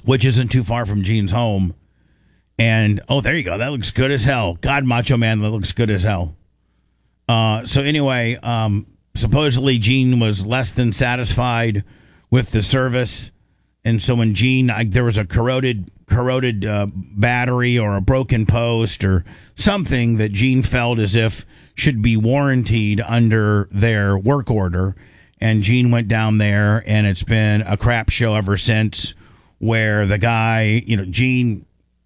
which isn't too far from Gene's home. And, oh, there you go. That looks good as hell. God, Macho Man, that looks good as hell. So anyway, supposedly Gene was less than satisfied with the service. And so when Gene, there was a corroded battery or a broken post or something that Gene felt as if should be warranted under their work order. And Gene went down there, and it's been a crap show ever since, where the guy, Gene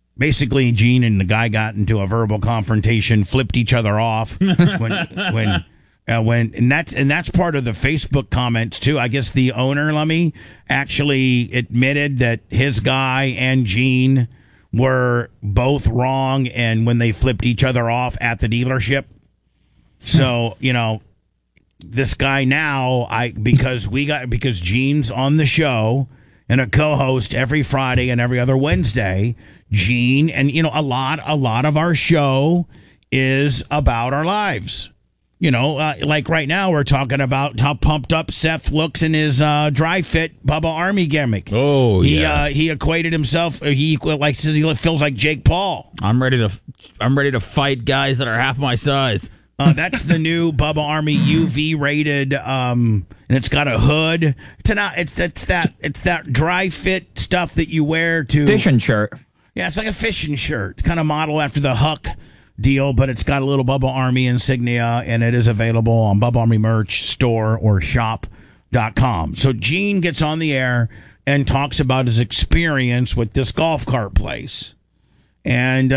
and the guy got into a verbal confrontation, flipped each other off and that's part of the Facebook comments too. I guess the owner, Lummy, actually admitted that his guy and Gene were both wrong, and when they flipped each other off at the dealership. So, this guy now, because Gene's on the show and a co-host every Friday and every other Wednesday, Gene, and a lot of our show is about our lives. Like right now we're talking about how pumped up Seth looks in his dry fit Bubba Army gimmick. Oh, yeah. He equated himself. He feels like Jake Paul. I'm ready to fight guys that are half my size. That's the new Bubba Army UV rated, and it's got a hood. It's that dry fit stuff that you wear to fishing shirt. Yeah, it's like a fishing shirt. It's kind of modeled after the Huck deal, but it's got a little Bubba Army insignia, and it is available on Bubba Army merch store or shop.com. So Gene gets on the air and talks about his experience with this golf cart place. And,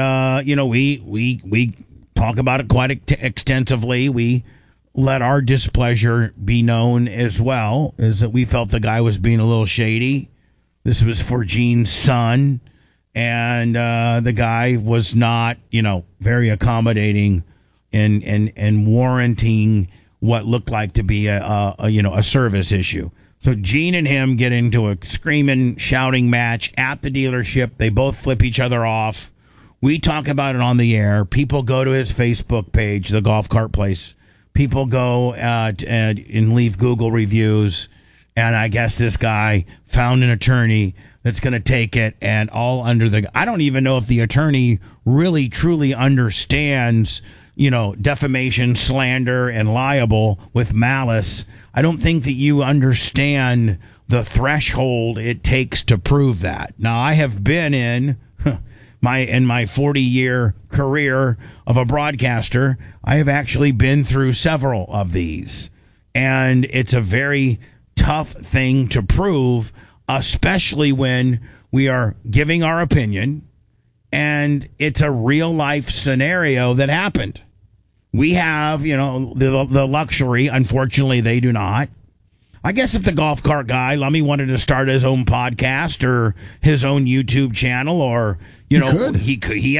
we talk about it quite extensively. We let our displeasure be known as well, is that we felt the guy was being a little shady. This was for Gene's son. And the guy was not, very accommodating and warranting what looked like to be a service issue. So Gene and him get into a screaming, shouting match at the dealership. They both flip each other off. We talk about it on the air. People go to his Facebook page, the golf cart place. People go and leave Google reviews. And I guess this guy found an attorney that's going to take it, and all under I don't even know if the attorney really truly understands, defamation, slander, and liable with malice. I don't think that you understand the threshold it takes to prove that. Now, I have been in my 40-year career of a broadcaster, I have actually been through several of these, and it's a very tough thing to prove, especially when we are giving our opinion and it's a real life scenario that happened. We have, the luxury. Unfortunately, they do not. I guess if the golf cart guy, Lummy, wanted to start his own podcast or his own YouTube channel, or he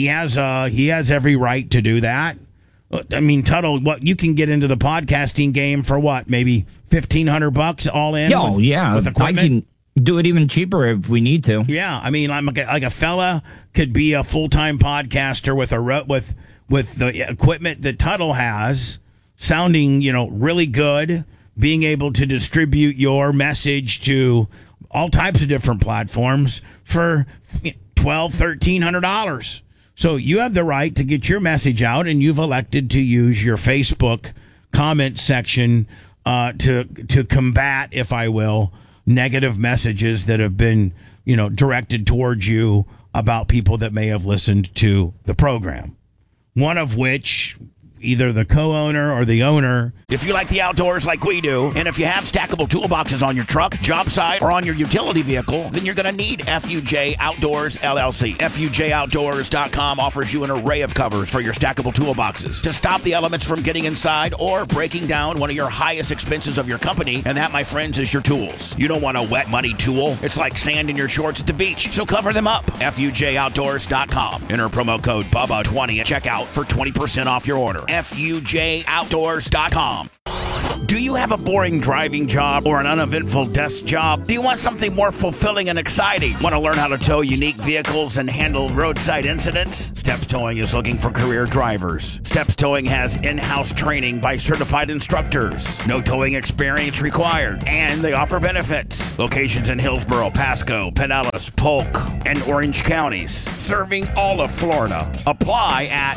has every right to do that. I mean, Tuttle, what you can get into the podcasting game for what? Maybe $1,500 all in. Oh, yeah. With equipment? I can do it even cheaper if we need to. Yeah, I mean, I'm like a fella could be a full-time podcaster with the equipment that Tuttle has, sounding really good, being able to distribute your message to all types of different platforms for $1,200-$1,300. So you have the right to get your message out, and you've elected to use your Facebook comment section to combat, if I will, negative messages that have been, directed towards you about people that may have listened to the program. One of which, either the co-owner or the owner. If you like the outdoors like we do, and if you have stackable toolboxes on your truck, job site, or on your utility vehicle, then you're going to need FUJ Outdoors, LLC. FUJOutdoors.com offers you an array of covers for your stackable toolboxes to stop the elements from getting inside or breaking down one of your highest expenses of your company, and that, my friends, is your tools. You don't want a wet, muddy tool. It's like sand in your shorts at the beach, so cover them up. FUJOutdoors.com. Enter promo code BUBBA20 at checkout for 20% off your order. FUJOutdoors.com. Do you have a boring driving job or an uneventful desk job? Do you want something more fulfilling and exciting? Want to learn how to tow unique vehicles and handle roadside incidents? Steps Towing is looking for career drivers. Steps Towing has in-house training by certified instructors. No towing experience required. And they offer benefits. Locations in Hillsborough, Pasco, Pinellas, Polk, and Orange counties. Serving all of Florida. Apply at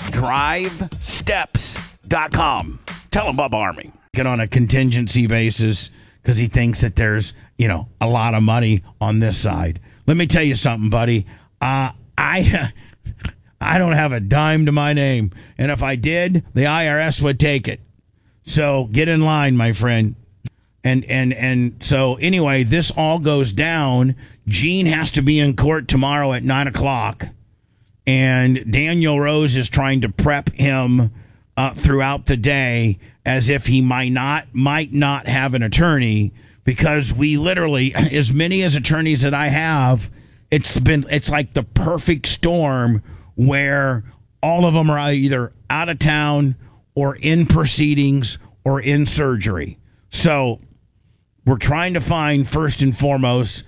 drivesteps.com. Tell them Bubba Army. Get on a contingency basis because he thinks that there's, a lot of money on this side. Let me tell you something, buddy. I don't have a dime to my name. And if I did, the IRS would take it. So get in line, my friend. And so anyway, this all goes down. Gene has to be in court tomorrow at 9:00. And Daniel Rose is trying to prep him throughout the day as if he might not have an attorney, because we literally, as many as attorneys that I have, it's like the perfect storm where all of them are either out of town or in proceedings or in surgery. So we're trying to find, first and foremost,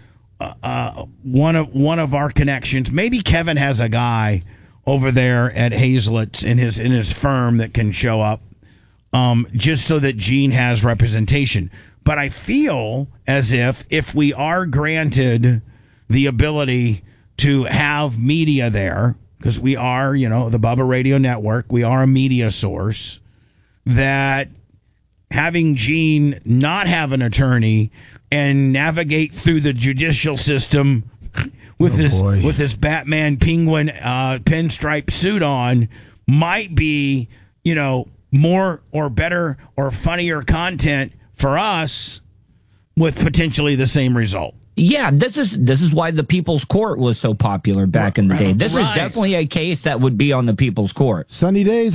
one of our connections. Maybe Kevin has a guy over there at Hazlett's in his firm that can show up, just so that Gene has representation. But I feel as if we are granted the ability to have media there, because we are, the Bubba Radio Network, we are a media source, that having Gene not have an attorney and navigate through the judicial system with this Batman Penguin pinstripe suit on might be, more or better or funnier content for us with potentially the same result. Yeah, this is why the People's Court was so popular back in the day. This is definitely a case that would be on the People's Court. Sunny Days,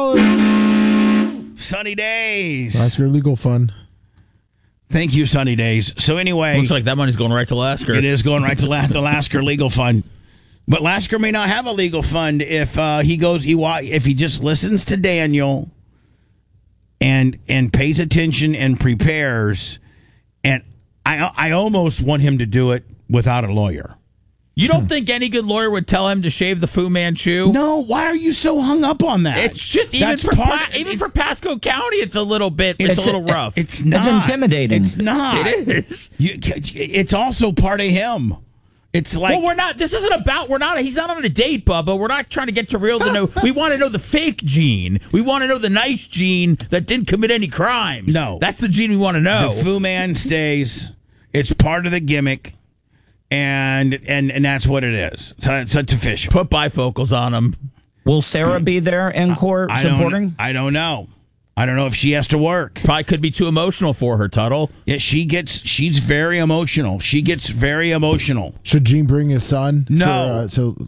$100. Sunny Days. Lasker Legal Fund. Thank you, Sunny Days. So anyway, looks like that money's going right to Lasker. It is going right to the Lasker Legal Fund. But Lasker may not have a legal fund if if he just listens to Daniel and pays attention and prepares. And I almost want him to do it without a lawyer. You don't think any good lawyer would tell him to shave the Fu Manchu? No, why are you so hung up on that? It's just even for Pasco County, it's a little rough. It's not. It's intimidating. It's not. It is. It's also part of him. It's like, well, we're not. This isn't about. We're not. He's not on a date, Bubba. We're not trying to get to real to know. We want to know the fake Gene. We want to know the nice Gene that didn't commit any crimes. No, that's the Gene we want to know. The Fu Man stays. It's part of the gimmick. And that's what it is. So it's official. Put bifocals on him. Will Sarah be there in court supporting? I don't know. I don't know if she has to work. Probably could be too emotional for her, Tuttle. Yeah, she's very emotional. She gets very emotional. Should Gene bring his son? No.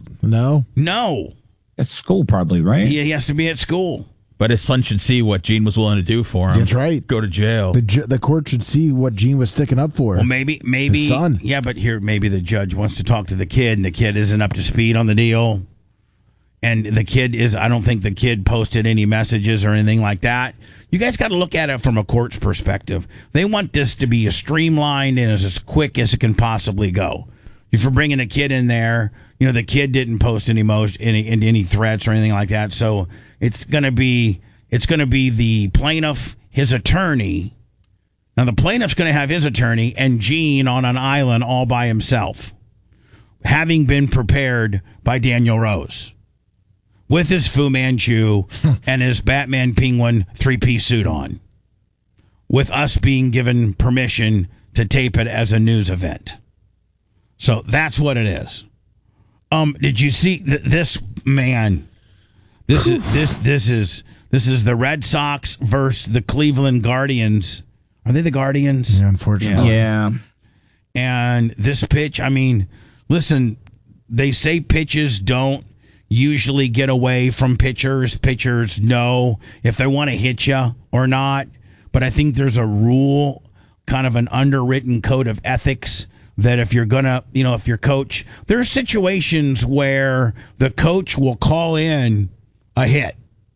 No? At school, probably, right? He has to be at school. But his son should see what Gene was willing to do for him. That's right. Go to jail. The court should see what Gene was sticking up for. Well, maybe his son. Yeah, but maybe the judge wants to talk to the kid, and the kid isn't up to speed on the deal. And the kid I don't think the kid posted any messages or anything like that. You guys got to look at it from a court's perspective. They want this to be as streamlined and as quick as it can possibly go. If you're bringing a kid in there, the kid didn't post any threats or anything like that. So it's going to be the plaintiff, his attorney. Now the plaintiff's going to have his attorney and Gene on an island all by himself, having been prepared by Daniel Rose with his Fu Manchu and his Batman Penguin 3-piece suit on, with us being given permission to tape it as a news event. So that's what it is. Did you see this man? This is the Red Sox versus the Cleveland Guardians. Are they the Guardians? Yeah, unfortunately. Yeah. And this pitch, listen, they say pitches don't usually get away from pitchers. Pitchers know if they want to hit you or not. But I think there's a rule, kind of an underwritten code of ethics, that if you're gonna, if your coach, there are situations where the coach will call in a hit.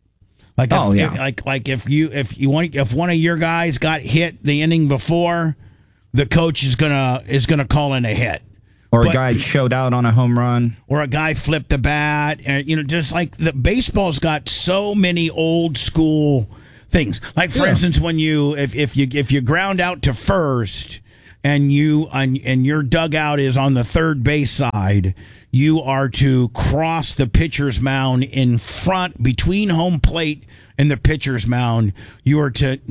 Like, if one of your guys got hit the inning before, the coach is gonna call in a hit. Or a guy showed out on a home run. Or a guy flipped the bat. And, just like the baseball's got so many old school things. Like, for instance, when if you ground out to first and your dugout is on the third base side, you are to cross the pitcher's mound in front between home plate and the pitcher's mound. You are to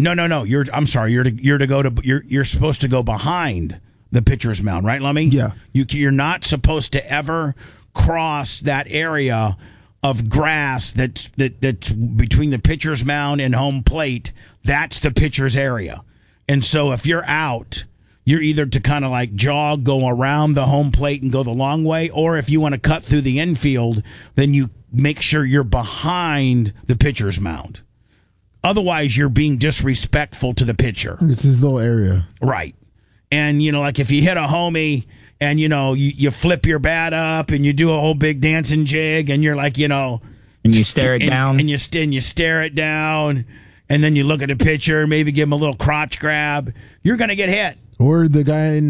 you're supposed to go behind the pitcher's mound, right, Lummy? Yeah. You're not supposed to ever cross that area of grass that's between the pitcher's mound and home plate. That's the pitcher's area. And so if you're out, you're either to kind of like jog, go around the home plate and go the long way, or if you want to cut through the infield, then you make sure you're behind the pitcher's mound. Otherwise, you're being disrespectful to the pitcher. It's his little area. Right. And, like if you hit a homie and, you flip your bat up and you do a whole big dancing jig and you're like, And you stare it down. And you stare it down and then you look at the pitcher, maybe give him a little crotch grab, you're going to get hit. Or the guy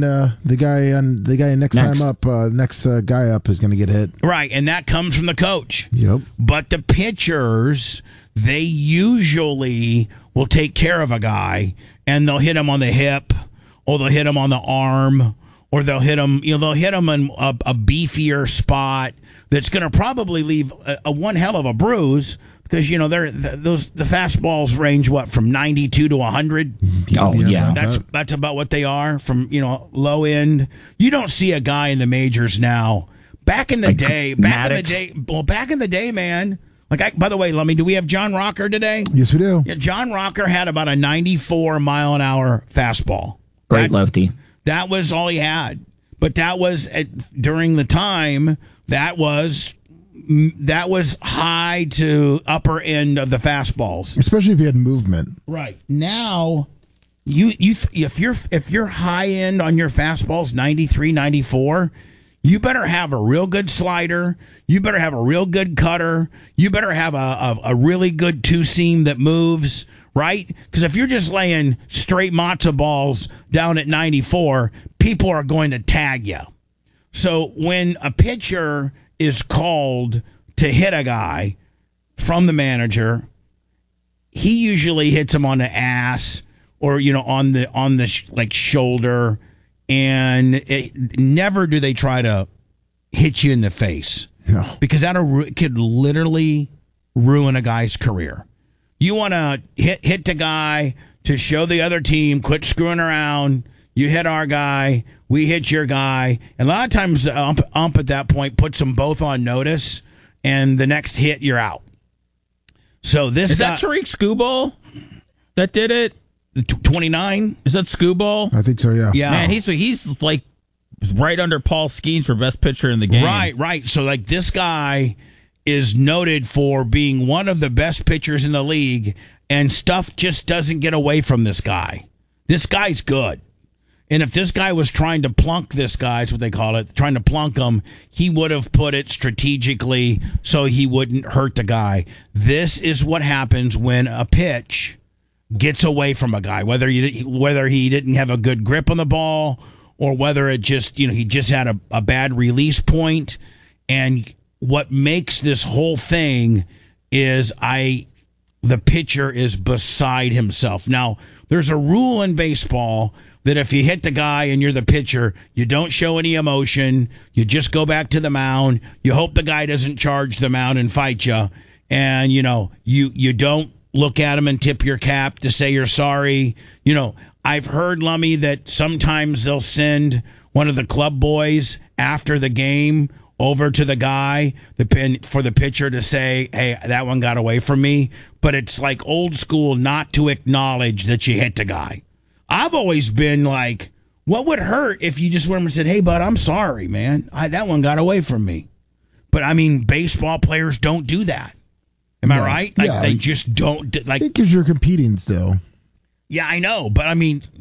next guy up is going to get hit. Right, and that comes from the coach. Yep. But the pitchers, they usually will take care of a guy and they'll hit him on the hip, or they'll hit him on the arm, or they'll hit him, in a beefier spot that's going to probably leave a one hell of a bruise because, the fastballs range, from 92 to 100? Oh, yeah. That's about what they are from, low end. You don't see a guy in the majors now. Back in the day, man. By the way, Lummy, do we have John Rocker today? Yes, we do. Yeah, John Rocker had about a 94 mile an hour fastball. Great lefty. That was all he had. But that was during the time that was high to upper end of the fastballs, especially if you had movement. Right now, if you're high end on your fastballs, 93, 94, you better have a real good slider. You better have a real good cutter. You better have a really good two seam that moves. Right? Because if you're just laying straight matzo balls down at 94, people are going to tag you. So when a pitcher is called to hit a guy from the manager, he usually hits him on the ass or on the shoulder, and never do they try to hit you in the face. No. Because that could literally ruin a guy's career. You want to hit the guy to show the other team, quit screwing around. You hit our guy, we hit your guy. And a lot of times the ump at that point puts them both on notice, and the next hit, you're out. So is that Tariq Skubal that did it? 29? Is that Skubal? I think so, yeah. Yeah. Man, he's like right under Paul Skeens for best pitcher in the game. Right. So this guy is noted for being one of the best pitchers in the league, and stuff just doesn't get away from this guy. This guy's good. And if this guy was trying to plunk this guy, is what they call it, trying to plunk him, he would have put it strategically so he wouldn't hurt the guy. This is what happens when a pitch gets away from a guy, whether he didn't have a good grip on the ball or whether it just, he just had a bad release point. And what makes this whole thing is the pitcher is beside himself. Now, there's a rule in baseball that if you hit the guy and you're the pitcher, you don't show any emotion. You just go back to the mound. You hope the guy doesn't charge the mound and fight you. And, you don't look at him and tip your cap to say you're sorry. I've heard, Lummy, that sometimes they'll send one of the club boys after the game over to the guy for the pitcher to say, hey, that one got away from me. But it's like old school not to acknowledge that you hit the guy. I've always been like, what would hurt if you just went and said, hey, bud, I'm sorry, man. That one got away from me. But, baseball players don't do that. Am I right? Yeah. They just don't. Because you're competing still. Yeah, I know. But,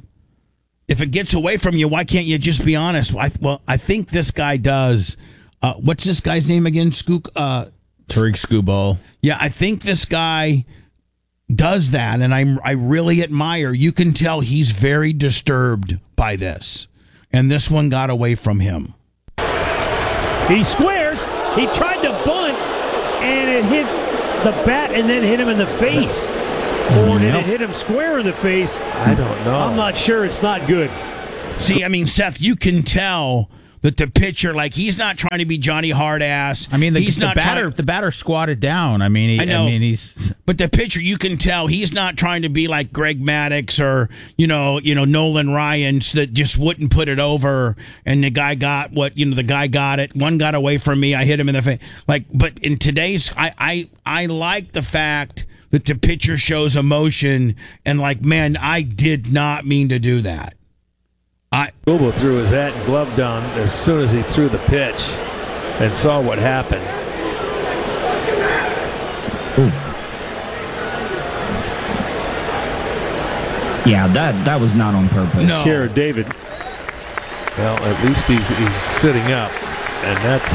if it gets away from you, why can't you just be honest? I think this guy does. What's this guy's name again? Tariq Skubal. Yeah, I think this guy does that, and I really admire. You can tell he's very disturbed by this, and this one got away from him. He squares. He tried to bunt, and it hit the bat and then hit him in the face. Or did it hit him square in the face? I don't know. I'm not sure. It's not good. See, I mean, Seth, you can tell that the pitcher, like, he's not trying to be Johnny Hard-Ass. I mean, he's the not batter squatted down. I mean, I know. He's. But the pitcher, you can tell he's not trying to be like Greg Maddux or Nolan Ryan that just wouldn't put it over. And the guy got the guy got it. One got away from me. I hit him in the face. But in today's, I like the fact that the pitcher shows emotion and like, man, I did not mean to do that. Bobo threw his hat and glove down as soon as he threw the pitch and saw what happened. Ooh. Yeah, that was not on purpose. No. Here, David. Well, at least he's sitting up, and that's.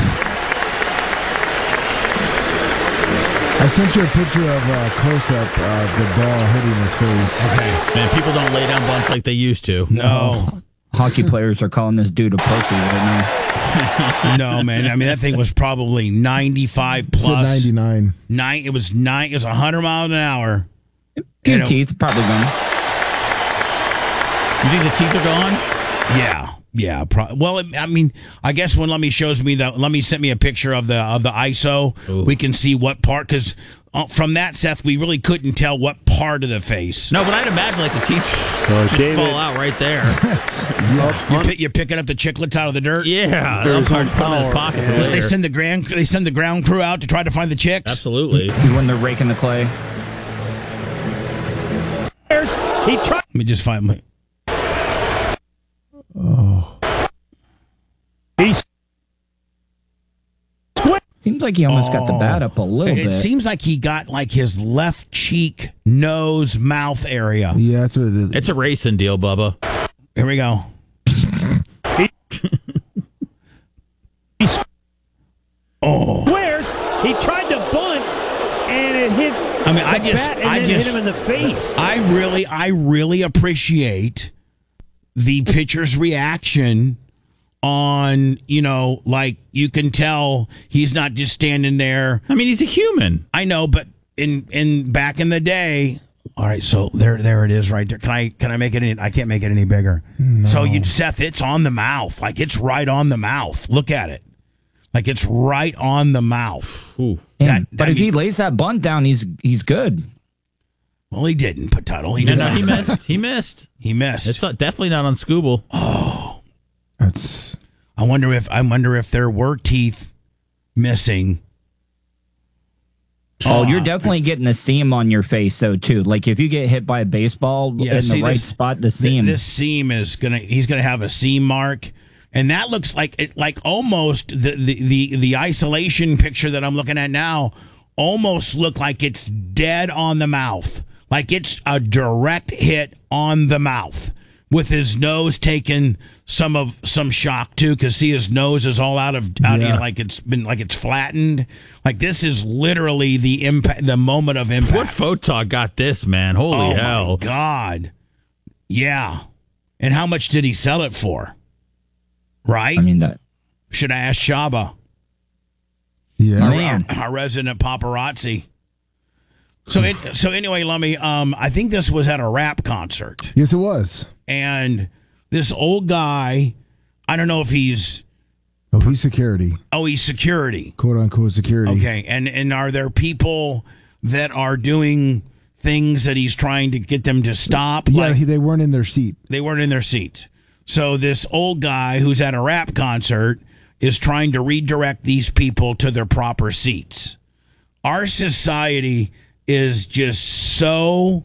I sent you a picture of a close-up of the ball hitting his face. Okay. Man, people don't lay down bunts like they used to. No. Hockey players are calling this dude a pussy right now. No, man. I mean, that thing was probably 95 It's plus. at 99. It was 100 miles an hour. Few You know- teeth, probably gone. You think the teeth are gone? Yeah. Well, I mean, I guess when Lummy sent me a picture of the ISO, Ooh. we can see what part, because from that, Seth, we really couldn't tell what part of the face. No, but I'd imagine like the teeth just David- fall out right there. You're picking up the chiclets out of the dirt. Yeah, the umpire's putting in his pocket for They later. send the ground crew out to try to find the chicks. Absolutely. When they're raking the clay. He tried. Let me just find my. He Seems like he almost got the bat up a little It bit. seems like he got like his left cheek, nose, mouth area. Yeah, that's what it is. It's a racing deal, Bubba. Here we go. squares. He tried to bunt, and it hit I mean, the bat and then hit him in the face. I really appreciate the pitcher's reaction on, like you can tell he's not just standing there. I mean, he's a human. I know, but in back in the day. All right, so there it is right there. Can I make it any? I can't make it any bigger. No. So Seth, it's on the mouth. Like it's right on the mouth. Look at it. Like it's right on the mouth. Ooh. Damn, but if he lays that bunt down, he's good. Well, he didn't, Tuttle. He No, didn't. he missed. He missed. He missed. It's definitely not on Scooble. That's I wonder if there were teeth missing. Oh, you're definitely getting the seam on your face, though, too. Like, if you get hit by a baseball in the right spot, the seam. This seam he's gonna have a seam mark, and that looks like almost the isolation picture that I'm looking at now almost look like it's dead on the mouth, like it's a direct hit on the mouth, with his nose taking some shock too, because see his nose is all out like it's flattened. Like this is literally the impact, the moment of impact. What photog got this, man? Holy hell. My God. Yeah. And how much did he sell it for? Right? I mean, that. Should I ask Shaba, yeah. Man. our resident paparazzi? So anyway, Lummy, I think this was at a rap concert. Yes, it was. And this old guy, I don't know if he's security, he's security. quote unquote security. Okay. And are there people that are doing things that he's trying to get them to stop? Yeah, Like, they weren't in their seat. they weren't in their seats. So this old guy who's at a rap concert is trying to redirect these people to their proper seats. Our society is just so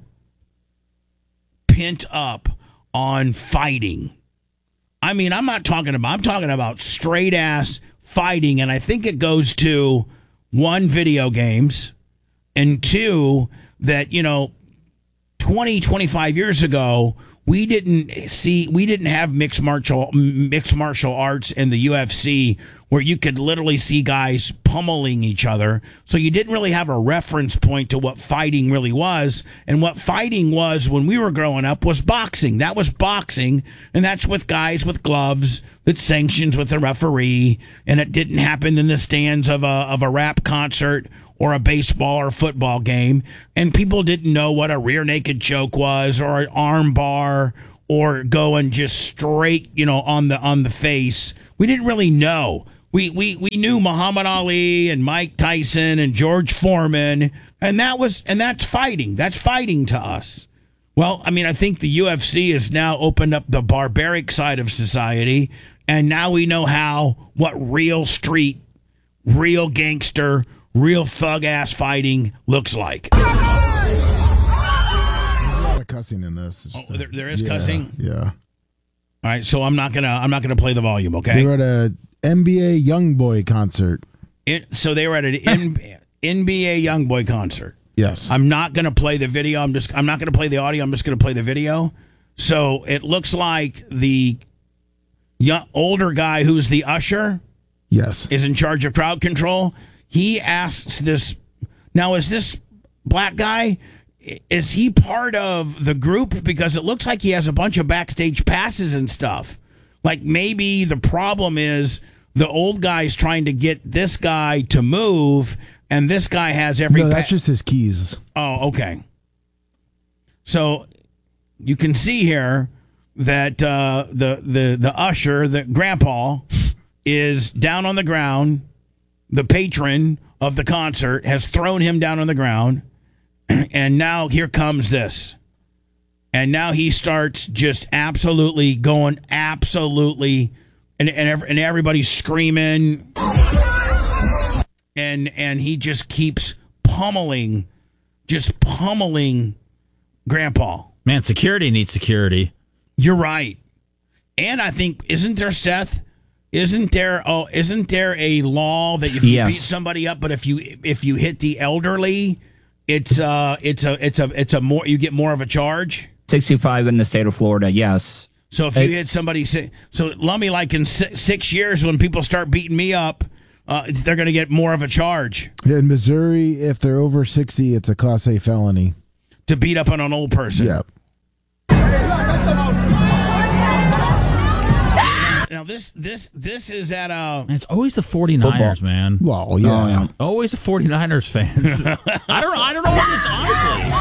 pent up on fighting. I mean, I'm talking about straight ass fighting. And I think it goes to one, video games, and two, that, 20, 25 years ago, we didn't have mixed martial arts in the UFC where you could literally see guys pummeling each other. So you didn't really have a reference point to what fighting really was. And what fighting was when we were growing up was boxing. That was boxing, and that's with guys with gloves, that's sanctions with the referee, and it didn't happen in the stands of a rap concert or a baseball or football game. And people didn't know what a rear naked choke was, or an arm bar, or going just straight, on the face. We didn't really know. We knew Muhammad Ali and Mike Tyson and George Foreman, and that's fighting. That's fighting to us. Well, I think the UFC has now opened up the barbaric side of society, and now we know what real street, real gangster, real thug ass fighting looks like. There's a lot of cussing in this. There is cussing? Yeah. All right, so I'm not gonna play the volume, okay? They were at a NBA YoungBoy concert. So they were at an NBA YoungBoy concert. Yes. I'm not gonna play the video. I'm not gonna play the audio. I'm just gonna play the video. So it looks like the older guy who's the usher, yes, is in charge of crowd control. He asks this. Now, is this black guy? Is he part of the group? Because it looks like he has a bunch of backstage passes and stuff. Like maybe the problem is the old guy's trying to get this guy to move, and this guy has every. No, that's just his keys. Oh, okay. So you can see here that the usher, the grandpa, is down on the ground. The patron of the concert has thrown him down on the ground. And now here comes this. And now he starts just absolutely going and everybody's screaming. And he just keeps pummeling Grandpa. Man, security needs security. You're right. And I think, isn't there a law that if you beat somebody up, but if you hit the elderly, it's a more, you get more of a charge? 65 in the state of Florida, yes. So if you hit somebody, so Lummy, like in 6 years, when people start beating me up, they're going to get more of a charge. In Missouri, if they're over 60, it's a Class A felony to beat up on an old person. Yeah. Now this is at a. It's always the 49ers, football. Man. Well, yeah. Oh, yeah. Always the 49ers fans. I don't know what this, honestly.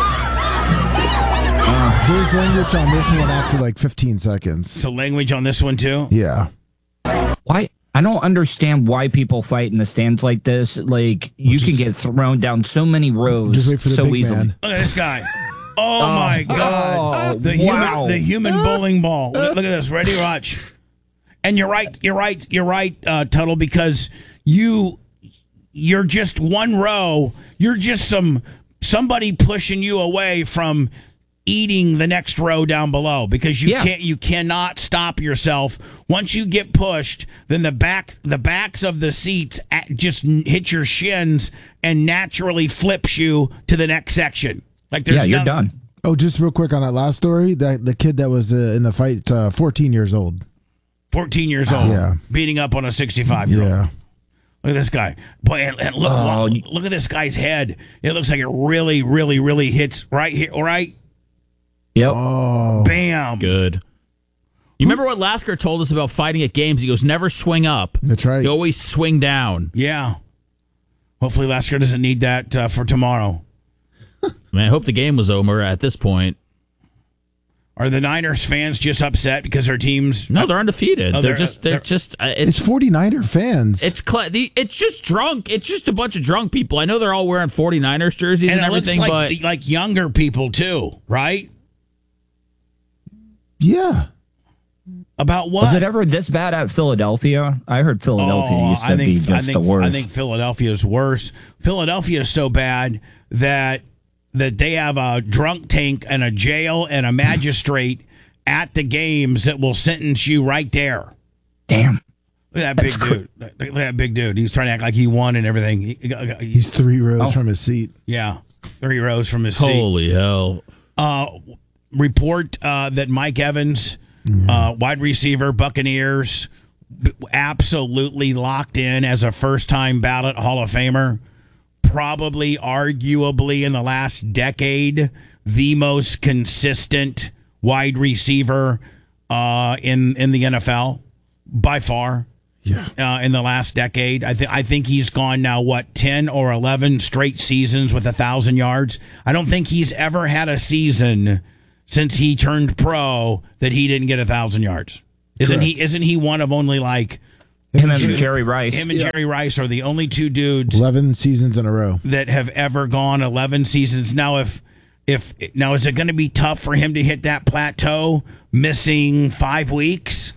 There's language on this one after like 15 seconds. So language on this one too? Yeah. Why? I don't understand why people fight in the stands like this. Like, you can get thrown down so many rows Just wait for the so big easily. man. Look at this guy. Oh my God. Wow. The human bowling ball. Look at this. Ready, watch. And you're right, Tuttle, because you're just one row. You're just somebody pushing you away from eating the next row down below, because you cannot stop yourself. Once you get pushed, then the backs of the seats just hit your shins and naturally flips you to the next section. Like there's you're done. Oh, just real quick on that last story, that the kid that was in the fight, 14 years old. 14 years old, beating up on a 65-year-old. Yeah. Look at this guy. Boy, and look at this guy's head. It looks like it really, really, really hits right here. All right? Yep. Oh. Bam. Good. You remember what Lasker told us about fighting at games? He goes, never swing up. That's right. You always swing down. Yeah. Hopefully Lasker doesn't need that for tomorrow. Man, I hope the game was over at this point. Are the Niners fans just upset because their teams? No, they're undefeated. Oh, they're just. It's 49er fans. It's just drunk. It's just a bunch of drunk people. I know they're all wearing 49ers jerseys and everything, looks but like younger people too, right? Yeah. About what? Was it ever this bad at Philadelphia? I heard Philadelphia used to be just the worst. I think Philadelphia is worse. Philadelphia is so bad that they have a drunk tank and a jail and a magistrate at the games that will sentence you right there. Damn. Look at that big dude. Look at that big dude. He's trying to act like he won and everything. He's 3 rows from his seat. Yeah, 3 rows from his seat. Holy hell. Report that Mike Evans, wide receiver, Buccaneers, absolutely locked in as a first-time ballot Hall of Famer. Probably, arguably, in the last decade, the most consistent wide receiver in the NFL by far. Yeah. In the last decade, I think he's gone now 10 or 11 straight seasons with 1,000 yards. I don't think he's ever had a season since he turned pro that he didn't get 1,000 yards. Isn't he one of only like him and Jerry Rice? Him and Jerry Rice are the only two dudes 11 seasons in a row that have ever gone 11 seasons. Now, if now is it going to be tough for him to hit that plateau, missing 5 weeks?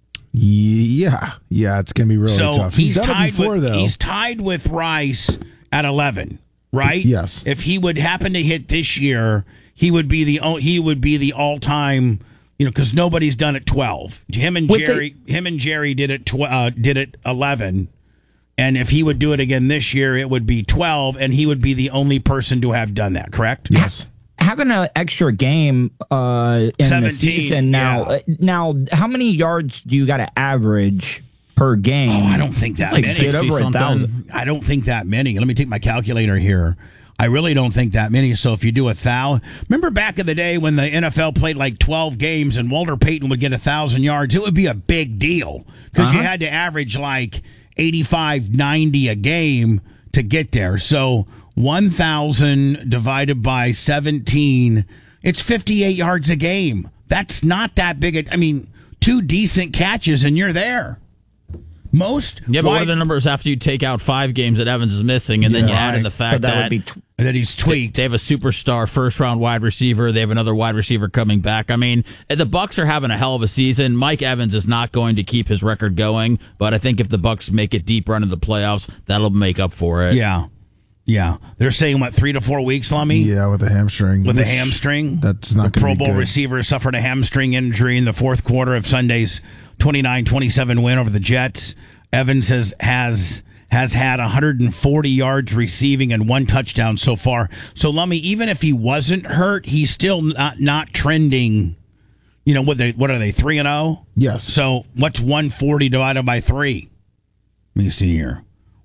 Yeah, it's going to be really tough. He's done tied it before, though. He's tied with Rice at 11, right? Yes. If he would happen to hit this year, he would be the all-time, because nobody's done it 12. Him and Jerry did it 11, and if he would do it again this year, it would be 12, and he would be the only person to have done that. Correct? Yes. Having an extra game in 17, the season now. yeah. Now, how many yards do you got to average per game? Oh, I don't think that It's many. like over 1,000. I don't think that many. Let me take my calculator here. I really don't think that many. So if you do 1,000, remember back in the day when the NFL played like 12 games and Walter Payton would get 1,000 yards, it would be a big deal because you had to average like 85, 90 a game to get there. So 1,000 divided by 17, it's 58 yards a game. That's not that big. I mean, 2 decent catches and you're there. Most. Yeah, but what are the numbers after you take out 5 games that Evans is missing, and then you add in the fact that he's tweaked. They have a superstar first-round wide receiver. They have another wide receiver coming back. I mean, the Bucs are having a hell of a season. Mike Evans is not going to keep his record going, but I think if the Bucs make it deep run into the playoffs, that'll make up for it. Yeah. They're saying, 3 to 4 weeks, Lummy? Yeah, with a hamstring. With a hamstring? That's not going to be good. Pro Bowl receiver suffered a hamstring injury in the fourth quarter of Sunday's 29-27 win over the Jets. Evans has had 140 yards receiving and 1 touchdown so far. So, Lummy, even if he wasn't hurt, he's still not trending. What are they, 3-0? Yes. So what's 140 divided by 3? Let me see here.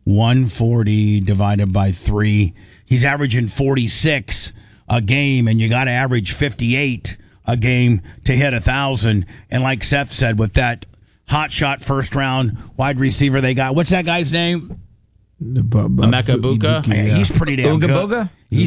140 divided by 3. He's averaging 46 a game, and you got to average 58 a game to hit 1,000. And like Seth said, with that hot shot first round wide receiver they got, what's that guy's name? Emeka Buka? Yeah. He's pretty damn good. Booga?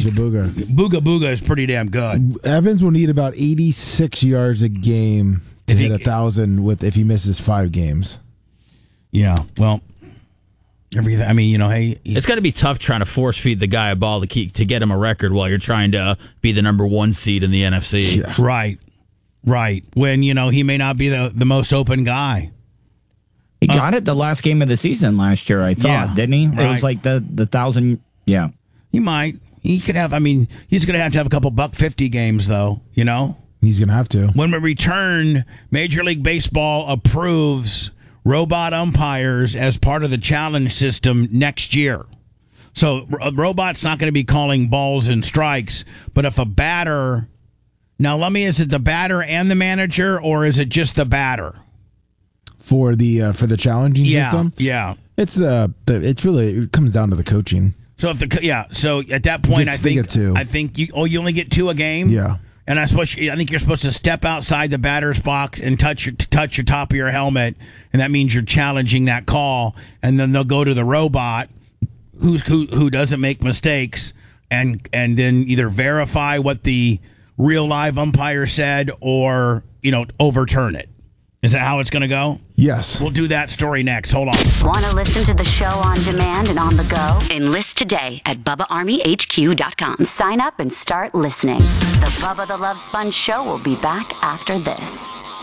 Booga is pretty damn good. Evans will need about 86 yards a game to hit 1,000 if he misses 5 games. Yeah, well, everything. I mean, hey, it's got to be tough trying to force feed the guy a ball to get him a record while you're trying to be the number 1 seed in the NFC. Yeah. Right. When he may not be the most open guy. He got it the last game of the season last year, I thought, didn't he? Right. It was like the 1,000. Yeah. He might. He could have. I mean, he's going to have a couple $150 games, though. He's going to have to. When we return, Major League Baseball approves robot umpires as part of the challenge system next year. So a robot's not going to be calling balls and strikes, but if a batter. Now, is it the batter and the manager, or is it just the batter? For the challenging system? Yeah. It's really, it comes down to the coaching. So so at that point, I think you only get 2 a game. Yeah. And I think you're supposed to step outside the batter's box and touch your top of your helmet, and that means you're challenging that call. And then they'll go to the robot, who doesn't make mistakes, and then either verify what the real live umpire said or overturn it. Is that how it's going to go? Yes. We'll do that story next. Hold on. Want to listen to the show on demand and on the go? Enlist today at BubbaArmyHQ.com. Sign up and start listening. The Bubba the Love Sponge Show will be back after this.